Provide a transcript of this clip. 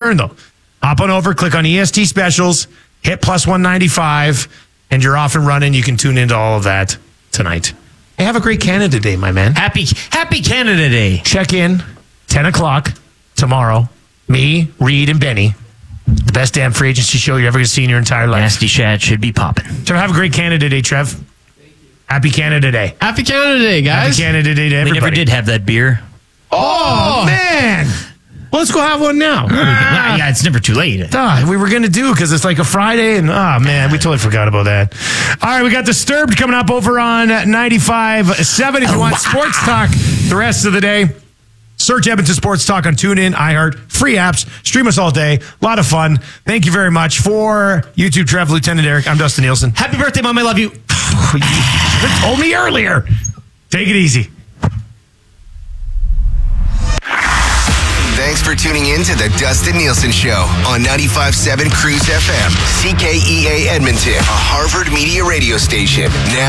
return, though. Hop on over, click on EST Specials, hit plus 195, and you're off and running. You can tune into all of that tonight. Hey, have a great Canada Day, my man. Happy Canada Day. Check in, 10 o'clock tomorrow. Me, Reed, and Benny. The best damn free agency show you're ever going to see in your entire life. Nasty Shad should be popping. Trevor, have a great Canada Day, Trev. Thank you. Happy Canada Day. Happy Canada Day, guys. Happy Canada Day to everybody. We never did have that beer. Oh, man. Well, let's go have one now. Yeah, it's never too late. We were going to do because it's like a Friday, and man, we totally forgot about that. All right, we got Disturbed coming up over on 95.7 if you want sports talk the rest of the day. Search Edmonton Sports Talk on TuneIn, iHeart, free apps. Stream us all day. A lot of fun. Thank you very much. For YouTube, Trev, Lieutenant Eric, I'm Dustin Nielsen. Happy birthday, Mom. I love you. You should have told me earlier. Take it easy. Thanks for tuning in to the Dustin Nielsen Show on 95.7 Cruise FM, CKEA Edmonton, a Harvard Media radio station. Now